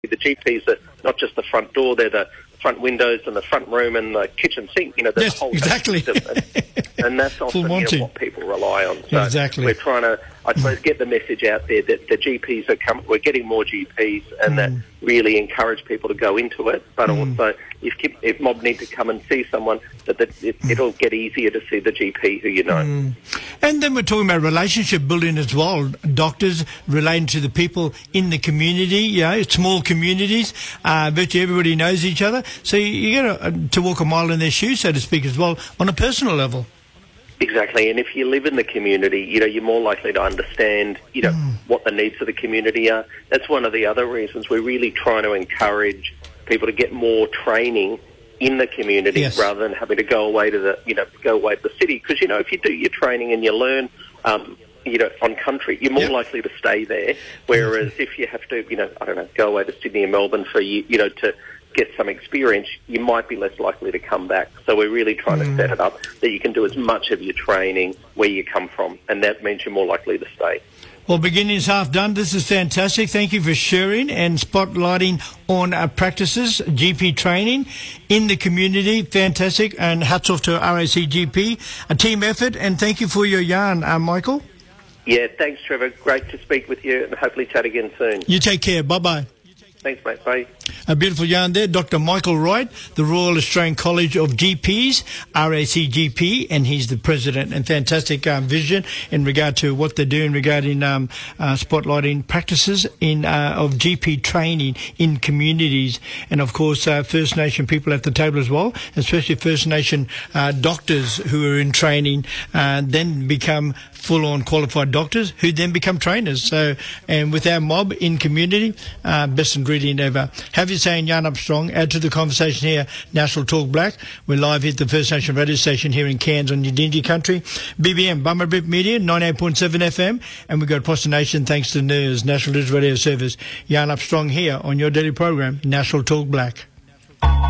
The GPs are not just the front door; they're the front windows and the front room and the kitchen sink. You know, the whole exactly. and that's often what people rely on. So exactly. We're trying to, I suppose, get the message out there that the GPs are we're getting more GPs, and that really encourage people to go into it. But also, if mob need to come and see someone, it'll get easier to see the GP who you know. And then we're talking about relationship building as well. Doctors relating to the people in the community, small communities. Virtually everybody knows each other. So you got to walk a mile in their shoes, so to speak, as well, on a personal level. Exactly, and if you live in the community, you're more likely to understand, what the needs of the community are. That's one of the other reasons we're really trying to encourage people to get more training in the community rather than having to go away to the city. Because if you do your training and you learn, on country, you're more likely to stay there. Whereas if you have to, go away to Sydney and Melbourne for to get some experience, you might be less likely to come back. So we're really trying to set it up that you can do as much of your training where you come from, and that means you're more likely to stay. Well, beginning is half done. This is fantastic. Thank you for sharing and spotlighting on practices, GP training in the community. Fantastic. And hats off to RACGP, a team effort. And thank you for your yarn, Michael. Yeah, thanks, Trevor. Great to speak with you, and hopefully chat again soon. You take care. Bye-bye. Thanks, mate. Bye. A beautiful yarn there. Dr. Michael Wright, the Royal Australian College of GPs, RACGP, and he's the president, and fantastic vision in regard to what they're doing regarding spotlighting practices of GP training in communities. And, of course, First Nation people at the table as well, especially First Nation doctors who are in training then become full-on qualified doctors who then become trainers. So, and with our mob in community, best ingredient ever. Have your say in Yarn Up Strong. Add to the conversation here, National Talk Black. We're live at the First Nation radio station here in Cairns on Yidindi country. BBM, Bummerbip Media, 98.7 FM. And we go across the nation thanks to NIRS, National News Radio Service. Yarn Up Strong here on your daily program, National Talk Black.